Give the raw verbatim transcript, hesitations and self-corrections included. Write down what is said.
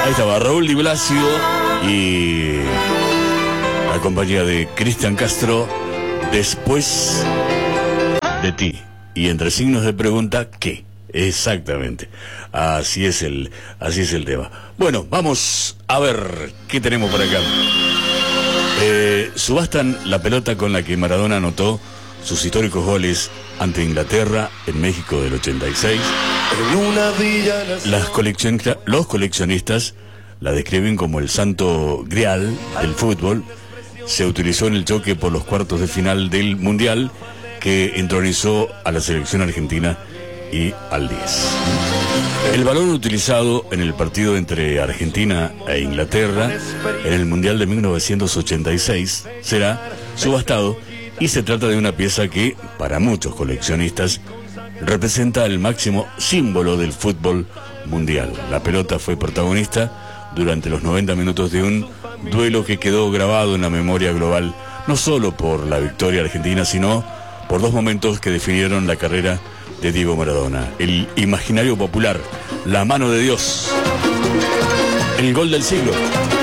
Ahí estaba Raúl Di Blasio y la compañía de Cristian Castro, Después de ti. Y entre signos de pregunta, ¿qué? Exactamente. Así es el, así es el tema. Bueno, vamos a ver qué tenemos por acá. Eh, subastan la pelota con la que Maradona anotó sus históricos goles ante Inglaterra en México del ochenta y seis. Las coleccionistas, los coleccionistas la describen como el santo grial del fútbol. Se utilizó en el choque por los cuartos de final del Mundial, que entronizó a la selección argentina y al diez. El balón utilizado en el partido entre Argentina e Inglaterra en el Mundial de mil novecientos ochenta y seis será subastado, y se trata de una pieza que, para muchos coleccionistas, representa el máximo símbolo del fútbol mundial. La pelota fue protagonista durante los noventa minutos de un duelo que quedó grabado en la memoria global, no solo por la victoria argentina, sino por dos momentos que definieron la carrera de Diego Maradona: el imaginario popular, la mano de Dios, el gol del siglo.